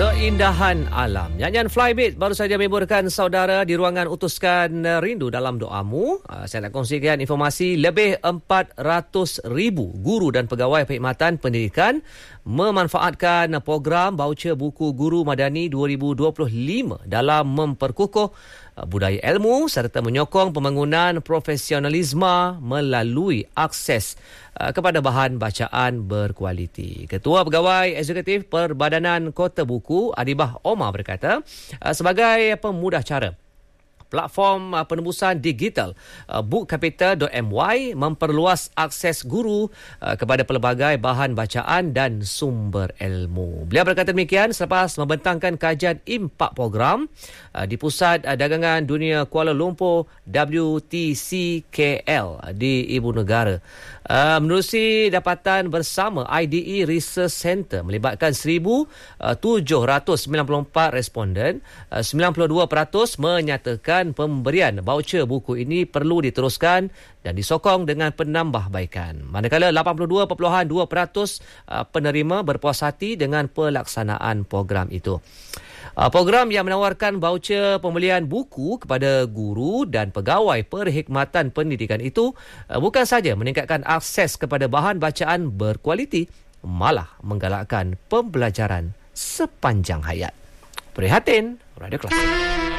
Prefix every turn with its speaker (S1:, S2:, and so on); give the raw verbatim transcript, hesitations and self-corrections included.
S1: Keindahan alam. Nyanyian Flybeat baru saja mehiburkan saudara di ruangan Utuskan Rindu Dalam Doamu. Saya nak kongsikan informasi lebih empat ratus ribu guru dan pegawai perkhidmatan pendidikan memanfaatkan program baucer buku Guru Madani dua ribu dua puluh lima dalam memperkukuh budaya ilmu serta menyokong pembangunan profesionalisme melalui akses kepada bahan bacaan berkualiti. Ketua Pegawai Eksekutif Perbadanan Kota Buku, Adibah Omar berkata, sebagai pemudah cara, platform penembusan digital bookcapital dot my memperluas akses guru kepada pelbagai bahan bacaan dan sumber ilmu. Beliau berkata demikian selepas membentangkan kajian impak program di Pusat Dagangan Dunia Kuala Lumpur W T C K L di Ibu Negara. Menerusi dapatan bersama I D E Research Center melibatkan seribu tujuh ratus sembilan puluh empat responden, sembilan puluh dua peratus menyatakan pemberian baucer buku ini perlu diteruskan dan disokong dengan penambahbaikan. Manakala lapan puluh dua perpuluhan dua peratus penerima berpuas hati dengan pelaksanaan program itu. Program yang menawarkan baucer pembelian buku kepada guru dan pegawai perkhidmatan pendidikan itu bukan saja meningkatkan akses kepada bahan bacaan berkualiti, malah menggalakkan pembelajaran sepanjang hayat. Prihatin, Radio Klasik.